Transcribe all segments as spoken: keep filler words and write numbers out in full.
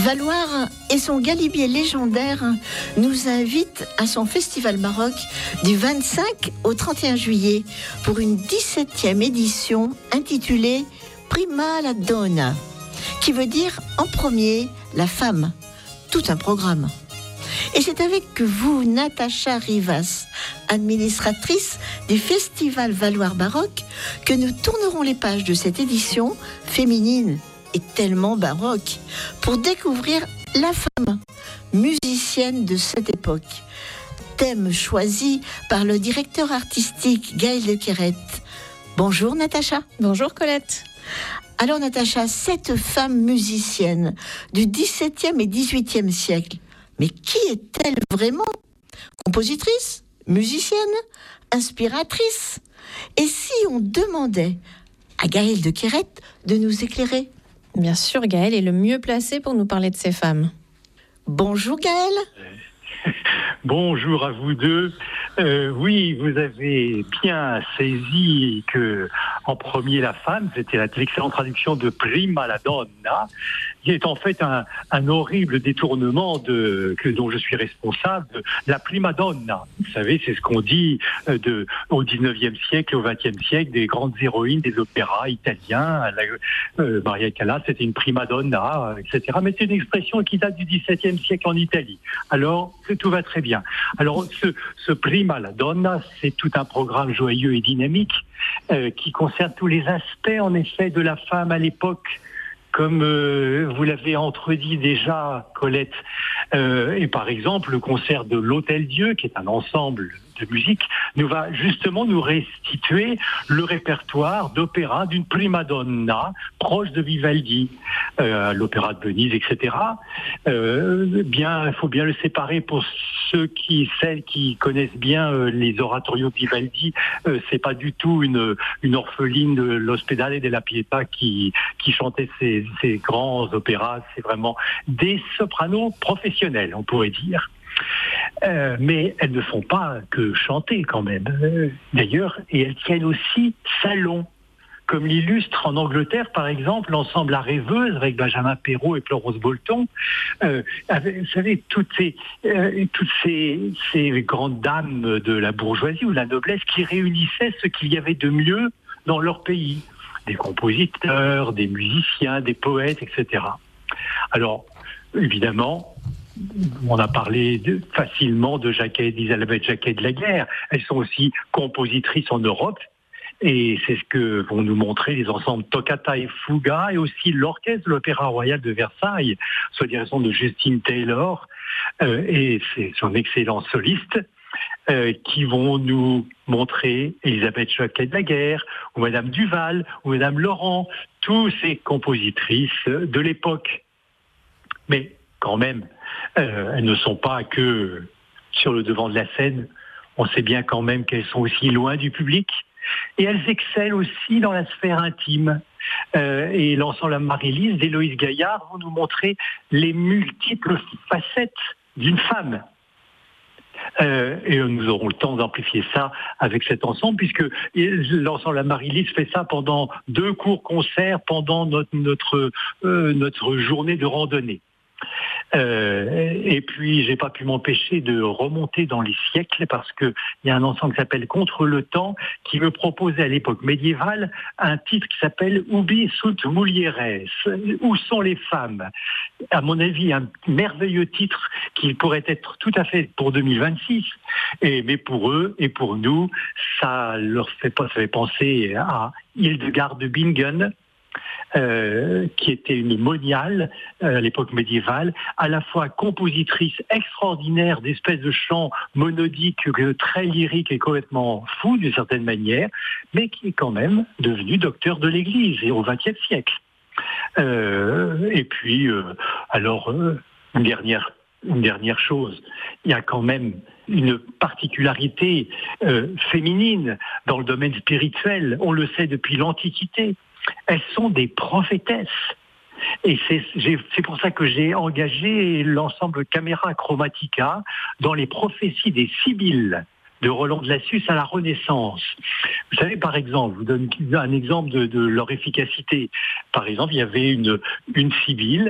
Valoir et son galibier légendaire nous invitent à son festival baroque du vingt-cinq au trente et un juillet pour une dix-septième édition intitulée Prima la Donna, qui veut dire en premier la femme. Tout un programme. Et c'est avec vous, Natacha Rivas, administratrice du Festival Valoir Baroque, que nous tournerons les pages de cette édition féminine et tellement baroque pour découvrir la femme, musicienne de cette époque. Thème choisi par le directeur artistique Gaël de Quérette. Bonjour Natacha. Bonjour Colette. Alors Natacha, cette femme musicienne du dix-septième et dix-huitième siècle, mais qui est-elle vraiment? Compositrice, musicienne, inspiratrice? Et si on demandait à Gaël de Quérette de nous éclairer? Bien sûr, Gaël est le mieux placé pour nous parler de ces femmes. Bonjour Gaël. Bonjour à vous deux. Euh, oui, vous avez bien saisi que en premier la femme, c'était l'excellente traduction de Prima la Donna, qui est en fait un, un horrible détournement de, que, dont je suis responsable, de la prima donna. Vous savez, c'est ce qu'on dit de, au dix-neuvième siècle, au vingtième siècle, des grandes héroïnes des opéras italiens. La, euh, Maria Callas, c'était une prima donna, et cetera. Mais c'est une expression qui date du dix-septième siècle en Italie. Alors, tout va très bien. Alors, ce, ce prima la donna, c'est tout un programme joyeux et dynamique euh, qui concerne tous les aspects, en effet, de la femme à l'époque. Comme euh, vous l'avez entredit déjà, Colette, euh, et par exemple, le concert de l'Hôtel-Dieu, qui est un ensemble de musique, nous va justement nous restituer le répertoire d'opéra d'une prima donna proche de Vivaldi, euh, l'opéra de Venise, et cetera. Euh, bien, il faut bien le séparer pour ceux qui, celles qui connaissent bien euh, les oratorios de Vivaldi. Euh, c'est pas du tout une, une orpheline de l'Ospedale della Pietà qui, qui chantait ces, ces grands opéras. C'est vraiment des sopranos professionnels, on pourrait dire. Euh, mais elles ne font pas que chanter quand même, euh, d'ailleurs, et elles tiennent aussi salon, comme l'illustre en Angleterre, par exemple, l'ensemble La Rêveuse avec Benjamin Perrault et Florence Bolton. Euh, avec, vous savez, toutes, ces, euh, toutes ces, ces grandes dames de la bourgeoisie ou de la noblesse qui réunissaient ce qu'il y avait de mieux dans leur pays. Des compositeurs, des musiciens, des poètes, et cetera. Alors, évidemment, on a parlé de, facilement de Jacquet, d'Elisabeth Jacquet de la Guerre. Elles sont aussi compositrices en Europe. Et c'est ce que vont nous montrer les ensembles Toccata et Fuga et aussi l'orchestre de l'Opéra Royal de Versailles, sous la direction de Justine Taylor euh, et c'est son excellent soliste euh, qui vont nous montrer Elisabeth Jacquet de la Guerre ou Madame Duval ou Madame Laurent, tous ces compositrices de l'époque. Mais quand même, euh, elles ne sont pas que sur le devant de la scène. On sait bien quand même qu'elles sont aussi loin du public. Et elles excellent aussi dans la sphère intime. Euh, et l'ensemble Marie-Lise d'Héloïse Gaillard vont nous montrer les multiples facettes d'une femme. Euh, et nous aurons le temps d'amplifier ça avec cet ensemble, puisque l'ensemble Marie-Lise fait ça pendant deux courts concerts pendant notre, notre, euh, notre journée de randonnée. Euh, et puis, j'ai pas pu m'empêcher de remonter dans les siècles parce que il y a un ensemble qui s'appelle Contre le temps qui me proposait à l'époque médiévale un titre qui s'appelle Ubi sunt mulieres, où sont les femmes. À mon avis, un merveilleux titre qui pourrait être tout à fait pour deux mille vingt-six. Et mais pour eux et pour nous, ça leur fait pas, ça fait penser à Hildegard de Bingen. Euh, qui était une moniale euh, à l'époque médiévale, à la fois compositrice extraordinaire d'espèces de chants monodiques euh, très lyriques et complètement fous d'une certaine manière, mais qui est quand même devenue docteur de l'Église et au vingtième siècle. Euh, et puis, euh, alors, euh, une dernière, une dernière chose, il y a quand même une particularité euh, féminine dans le domaine spirituel, on le sait depuis l'Antiquité. Elles sont des prophétesses. Et c'est, j'ai, c'est pour ça que j'ai engagé l'ensemble Camera Chromatica dans les prophéties des Sibylles de Roland de Lassus à la Renaissance. Vous savez, par exemple, je vous donne un exemple de, de leur efficacité. Par exemple, il y avait une, une Sibylle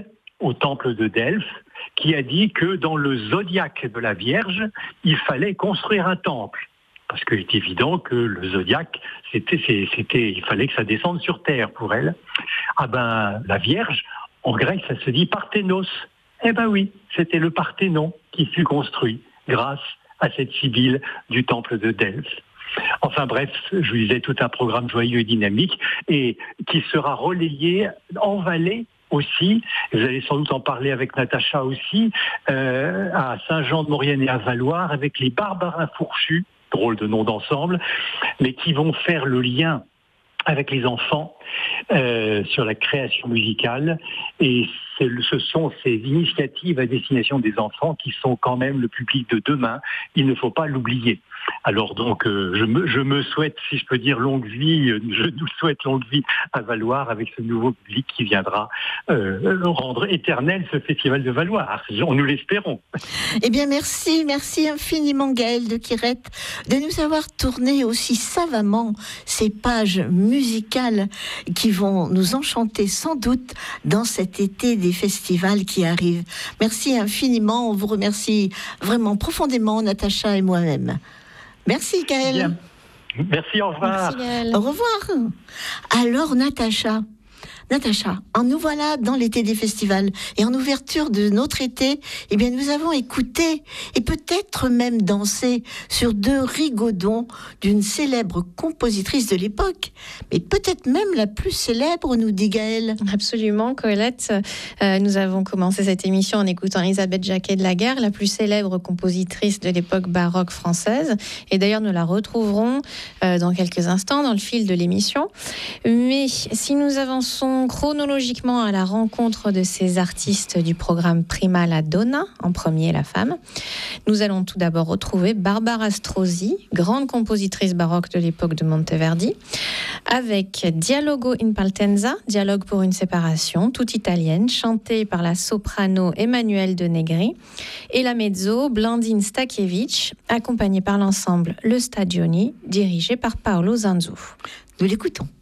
au temple de Delphes, qui a dit que dans le zodiaque de la Vierge, il fallait construire un temple. Parce qu'il est évident que le zodiaque, c'était, c'était, il fallait que ça descende sur terre pour elle. Ah ben, la Vierge, en grec, ça se dit Parthénos. Eh ben oui, c'était le Parthénon qui fut construit grâce à cette sibylle du temple de Delphes. Enfin bref, je vous disais, tout un programme joyeux et dynamique et qui sera relayé en Valais aussi, vous allez sans doute en parler avec Natacha aussi, euh, à Saint-Jean-de-Maurienne et à Valloire, avec les Barbarins Fourchus, drôle de nom d'ensemble, mais qui vont faire le lien avec les enfants euh, sur la création musicale. Et c'est, ce sont ces initiatives à destination des enfants qui sont quand même le public de demain. Il ne faut pas l'oublier. Alors donc, euh, je, me, je me souhaite, si je peux dire, longue vie, je nous souhaite longue vie à Valloire avec ce nouveau public qui viendra euh, rendre éternel ce festival de Valloire. Nous l'espérons. Eh bien, merci, merci infiniment Gaëlle de Quirette de nous avoir tourné aussi savamment ces pages musicales qui vont nous enchanter sans doute dans cet été des festivals qui arrivent. Merci infiniment, on vous remercie vraiment profondément, Natacha et moi-même. Merci Gaëlle. Bien. Merci, au revoir. Merci Gaëlle. Au revoir. Alors Natacha, Natacha, en nous voilà dans l'été des festivals et en ouverture de notre été, eh bien nous avons écouté et peut-être même dansé sur deux rigodons d'une célèbre compositrice de l'époque, mais peut-être même la plus célèbre, nous dit Gaëlle. Absolument, Colette. Euh, nous avons commencé cette émission en écoutant Elisabeth Jacquet de la Guerre, la plus célèbre compositrice de l'époque baroque française. Et d'ailleurs, nous la retrouverons euh, dans quelques instants dans le fil de l'émission. Mais si nous avançons chronologiquement à la rencontre de ces artistes du programme Prima la Donna, en premier la femme, nous allons tout d'abord retrouver Barbara Strozzi, grande compositrice baroque de l'époque de Monteverdi, avec Dialogo in Partenza, dialogue pour une séparation, toute italienne, chantée par la soprano Emmanuelle de Negri, et la mezzo Blandine Stakiewicz, accompagnée par l'ensemble Le Stagioni, dirigé par Paolo Zanzu. Nous l'écoutons.